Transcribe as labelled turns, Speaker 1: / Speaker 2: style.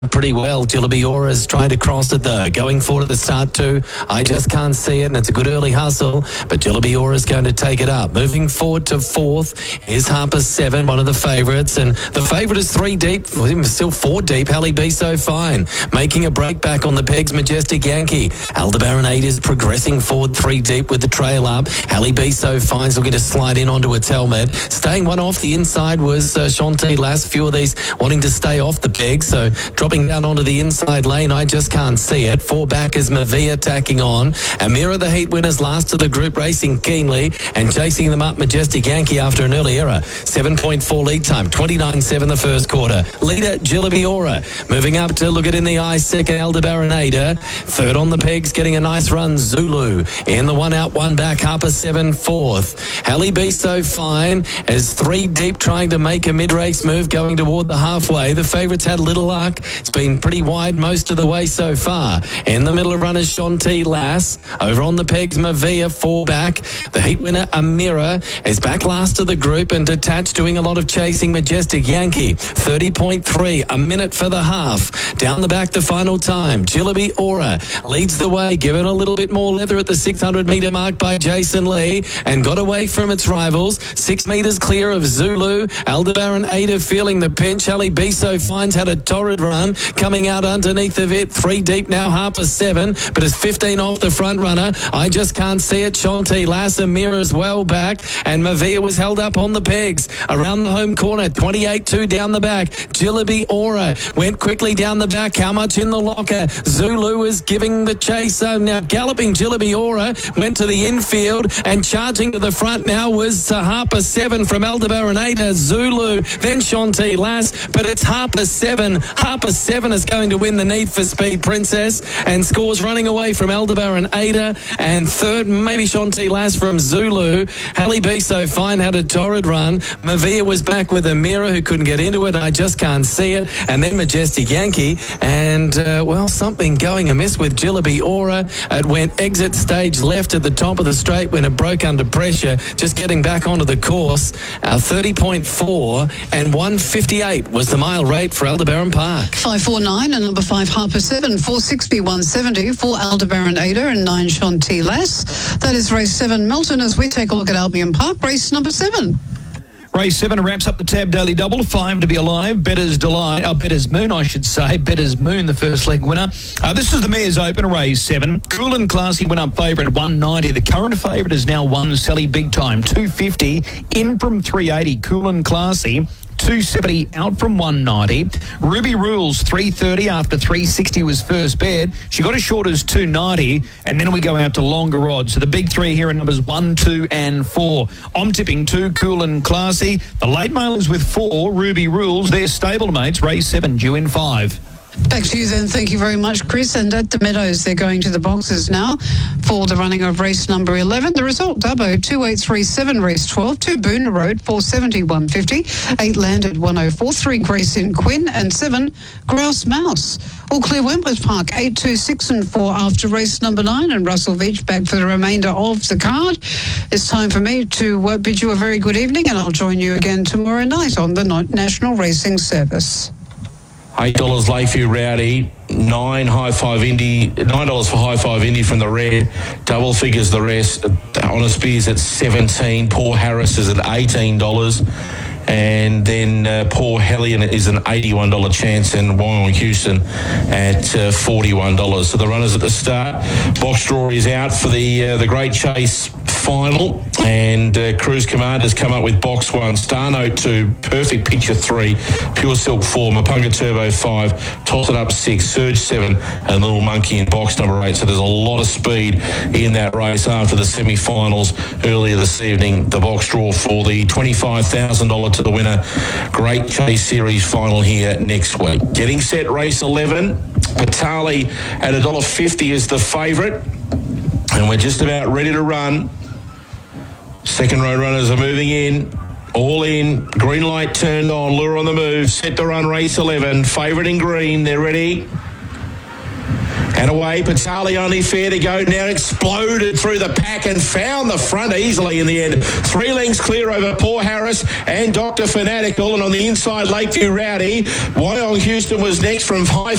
Speaker 1: pretty well. Jillaby Aura's trying to cross it though. Going forward at the start too. I just can't see it, and it's a good early hustle, but Jillaby Aura's going to take it up. Moving forward to fourth is Harper 7, one of the favourites, and the favourite is 3 deep, still 4 deep. Halle Be So Fine making a break back on the pegs. Majestic Yankee. Aldebaran 8 is progressing forward 3 deep with the trail up. Halle Be So Fine's looking to slide in onto its helmet. Staying one off the inside was Shanti Lass. Few of these wanting to stay off the peg, so dropping down onto the inside lane, I just can't see it. 4 back is Mavia tacking on. Amira, the heat winners, last of the group, racing keenly and chasing them up. Majestic Yankee after an early error. 7.4 lead time, 29.7 the first quarter. Leader Jillaby Aura moving up to look it in the eye. Second, Aldebaran Ada. Third on the pegs, getting a nice run, Zulu. In the 1 out, 1 back, Harper 7 fourth. Halle Be So Fine as 3 deep trying to make a mid-race move going toward the halfway. The favourites had little luck. It's been pretty wide most of the way so far. In the middle of runners, Shanti Lass. Over on the pegs, Mavia 4 back. The heat winner, Amira, is back last of the group and detached, doing a lot of chasing. Majestic Yankee, 30.3, a minute for the half. Down the back, the final time. Jillaby Aura leads the way, given a little bit more leather at the 600 metre mark by Jason Lee, and got away from its rivals. 6 metres clear of Zulu. Aldebaran Ada feeling the pinch. Halle Be So Fine's had a torrid run coming out underneath of it. 3 deep now, Harper 7, but it's 15 off the front runner. I just can't see it. Shanti Lass, Amira's well back, and Mavia was held up on the pegs. Around the home corner, 28.2 down the back. Jillaby Aura went quickly down the back. How much in the locker? Zulu is giving the chase. So now galloping Jillaby Aura went to the infield, and charging to the front now was Harper 7 from Aldebaran Ada. Zulu, then Shanti Lass, but it's Harper 7. Harper 7 is going to win the Need for Speed Princess, and scores running away from Aldebaran Ada, and third maybe Shanti Lass from Zulu. Halle Be So Fine had a torrid run. Mavia was back with Amira, who couldn't get into it. I just can't see it. And then Majestic Yankee, and something going amiss with Jillaby Aura. It went exit stage left at the top of the straight when it broke under pressure, just getting back onto the course. 30.4 and 158 was the mile rate for Aldebaran Park.
Speaker 2: 549 and number 5 Harper 7, 460, 170 for Aldebaran Ada and 9 Shanti Lass. That is race 7 Melton as we take a look at Albion Park, race number 7.
Speaker 3: Race 7 wraps up the Tab Daily Double. 5 to be alive. Better's Delight. Better's Moon, I should say. Better's Moon, the first leg winner. This is the Mayor's Open, race 7. Cool and Classy went up favourite at 190. The current favourite is now 1 Sally Big Time, 250. In from 380. Cool and Classy. 270 out from 190. Ruby Rules 330 after 360 was first bid. She got as short as 290, and then we go out to longer odds. So the big 3 here are numbers 1, 2 and 4. I'm tipping 2 Cool and Classy. The late mailers with 4 Ruby Rules. They're stablemates. Race 7 due in 5.
Speaker 2: Back to you then. Thank you very much, Chris. And at the Meadows, they're going to the boxes now for the running of race number 11. The result, Dubbo, 2837, race 12, 2 Boona Road, 470, 150, 8 Landed, 104, 3 Grace in Quinn, and 7 Grouse Mouse. All clear Wentworth Park, 8, 2, 6 and 4 after race number 9, and Russell Veach back for the remainder of the card. It's time for me to bid you a very good evening, and I'll join you again tomorrow night on the National Racing Service.
Speaker 4: $8 Lakeview Rowdy, $9 High Five Indy, $9 for High Five Indy from the red, double figures the rest. Honest Beers at 17, Poor Harris is at $18, and then Poor Hellion is an $81 chance, and Wyong Houston at $41. So the runners at the start. Box draw is out for the Great Chase final, and Cruise Commander's come up with box 1, Star Note 2, Perfect Picture 3, Pure Silk 4, Mapunga Turbo 5, Toss It Up 6, Surge 7, and Little Monkey in box number 8. So there's a lot of speed in that race after the semi-finals earlier this evening. The box draw for the $25,000 to the winner Great Chase Series final here next week. Getting set, race 11. Batali at $1.50 is the favourite, and we're just about ready to run. Second row runners are moving in. All in. Green light turned on. Lure on the move. Set to run race 11. Favourite in green. They're ready. And away, Patali only fair to go. Now exploded through the pack and found the front easily in the end. 3 lengths clear over Poor Harris and Dr. Fanatical. And on the inside, Lakeview Rowdy. Wyong Houston was next from High